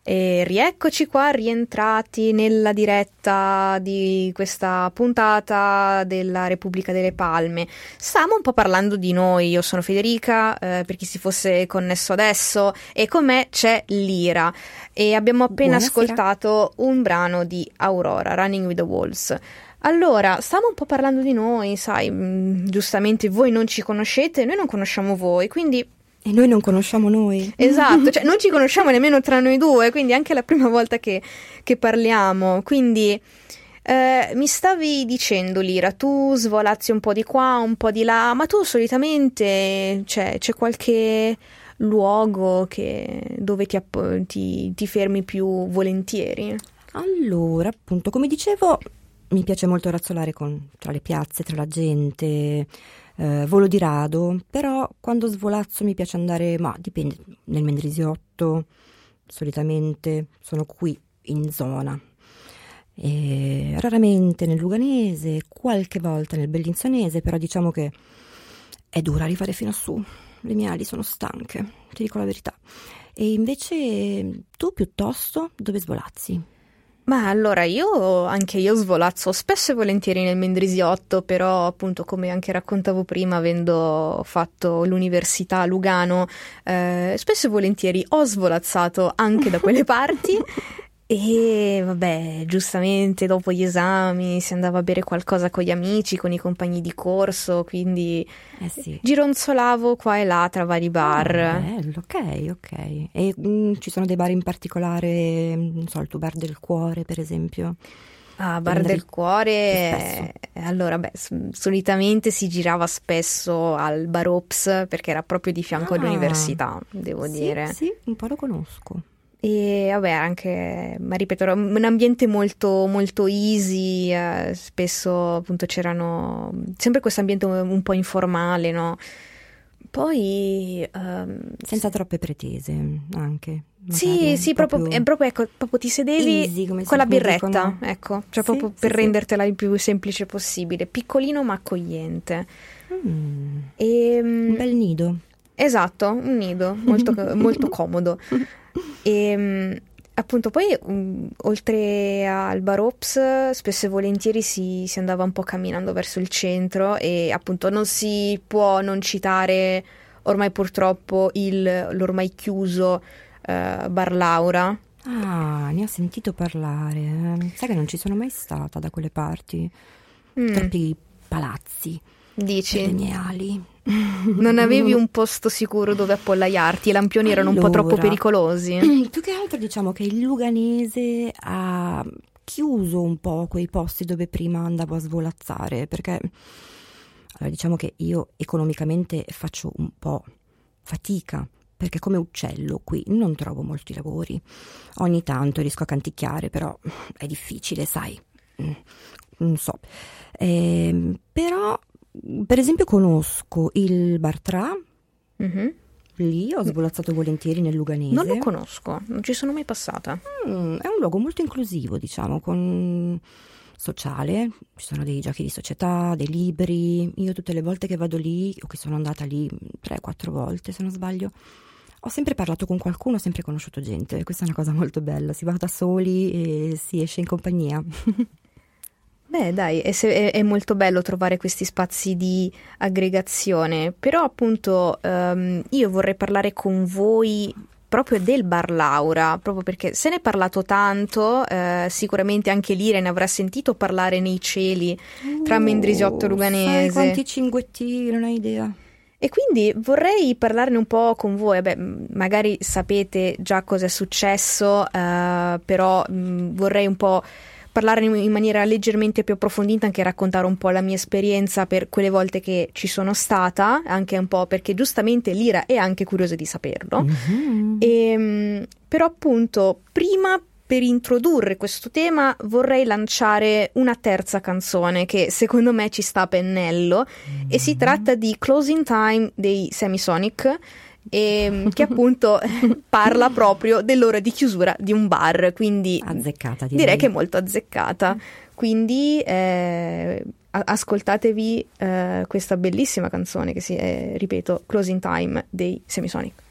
E rieccoci qua, rientrati nella diretta di questa puntata della Repubblica delle Palme. Stiamo un po' parlando di noi. Io sono Federica, per chi si fosse connesso adesso, e con me c'è Lira. E abbiamo appena ascoltato un brano di Aurora, Running with the Wolves. Allora, stiamo un po' parlando di noi, sai, giustamente voi non ci conoscete, noi non conosciamo voi, quindi... E noi non conosciamo noi. Esatto, cioè non ci conosciamo nemmeno tra noi due, quindi anche la prima volta che parliamo. Quindi mi stavi dicendo, Lira, tu svolazzi un po' di qua, un po' di là, ma tu solitamente c'è qualche luogo dove ti fermi più volentieri? Allora, appunto, come dicevo, mi piace molto razzolare tra le piazze, tra la gente. Volo di rado, però quando svolazzo mi piace andare, ma dipende, nel Mendrisiotto, solitamente sono qui in zona, e raramente nel Luganese, qualche volta nel Bellinzonese, però diciamo che è dura arrivare fino a su, le mie ali sono stanche, ti dico la verità. E invece tu piuttosto dove svolazzi? Ma allora anche io svolazzo spesso e volentieri nel Mendrisiotto, però appunto come anche raccontavo prima, avendo fatto l'università a Lugano, spesso e volentieri ho svolazzato anche da quelle parti. E vabbè, giustamente dopo gli esami si andava a bere qualcosa con gli amici, con i compagni di corso, quindi sì. Gironzolavo qua e là tra vari bar. Bello, ok. E ci sono dei bar in particolare, non so, il tuo bar del cuore per esempio? Ah, bar del cuore, allora solitamente si girava spesso al Bar Ops, perché era proprio di fianco all'università, devo dire. Sì, un po' lo conosco. E vabbè, anche, ma ripeto, era un ambiente molto, molto easy, spesso appunto c'erano sempre questo ambiente un po' informale, no? Poi... senza troppe pretese, anche. Sì, proprio ecco, proprio ti sedevi easy, con la birretta, dicono. Ecco, cioè proprio per rendertela il più semplice possibile, piccolino ma accogliente. Un bel nido. Esatto, un nido molto, molto comodo. E appunto poi oltre al Bar Ops spesso e volentieri si andava un po' camminando verso il centro, e appunto non si può non citare ormai purtroppo l'ormai chiuso Bar Laura. Ah, ne ho sentito parlare. Sai che non ci sono mai stata da quelle parti. Troppi palazzi. Dici? Per le mie ali. Non avevi un posto sicuro dove appollaiarti? I lampioni erano un po' troppo pericolosi? Più che altro diciamo che il Luganese ha chiuso un po' quei posti dove prima andavo a svolazzare, perché allora, diciamo che io economicamente faccio un po' fatica, perché come uccello qui non trovo molti lavori. Ogni tanto riesco a canticchiare, però è difficile, sai, non so. Però per esempio conosco il Bar Tra, lì ho svolazzato volentieri nel Luganese. Non lo conosco, non ci sono mai passata. È un luogo molto inclusivo, diciamo, con sociale, ci sono dei giochi di società, dei libri. Io tutte le volte che vado lì, o che sono andata lì 3-4 volte se non sbaglio, ho sempre parlato con qualcuno, ho sempre conosciuto gente. Questa è una cosa molto bella, si va da soli e si esce in compagnia. Beh, dai, è molto bello trovare questi spazi di aggregazione, però appunto io vorrei parlare con voi proprio del Bar Laura, proprio perché se ne è parlato tanto, sicuramente anche Lira ne avrà sentito parlare nei cieli tra Mendrisiotto e Luganese. Sai quanti cinguetti, non hai idea. E quindi vorrei parlarne un po' con voi. Beh, magari sapete già cosa è successo, però vorrei un po' parlarne in maniera leggermente più approfondita, anche raccontare un po' la mia esperienza per quelle volte che ci sono stata, anche un po' perché giustamente Lira è anche curiosa di saperlo. Però appunto prima, per introdurre questo tema, vorrei lanciare una terza canzone che secondo me ci sta a pennello, e si tratta di Closing Time dei Semisonic, che appunto parla proprio dell'ora di chiusura di un bar, quindi azzeccata, direi che è molto azzeccata. Quindi ascoltatevi questa bellissima canzone che ripeto, Closing Time dei Semisonic.